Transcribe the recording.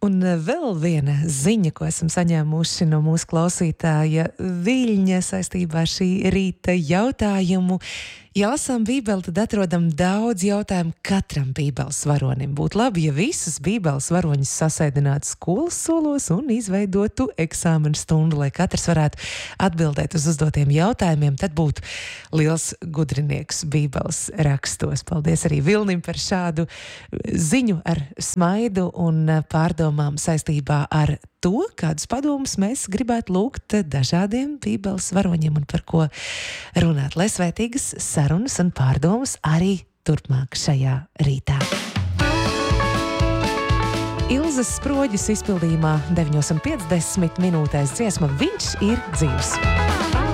Un vēl viena ziņa, ko esam saņēmuši no mūsu klausītāja Viļņa saistībā ar šī rīta jautājumu. Ja lasām Bībeli, tad atrodam daudz jautājumu katram Bībeles varonim. Būtu labi, ja visus Bībeles varoņus sasēdinātu skolas solos un izveidotu eksāmenu stundu, lai katrs varētu atbildēt uz uzdotiem jautājumiem. Tad būtu liels gudrinieks Bībeles rakstos. Paldies arī Vilnim par šādu ziņu ar smaidu un pārdomām saistībā ar to, kādus padomus mēs gribētu lūgt dažādiem Bībeles varoņiem un par ko runāt. Lai svētīgas sarunas un pārdomas arī turpmāk šajā rītā. Ilzas Sproģis izpildījumā 9:50 dziesma Viņš ir dzīvs.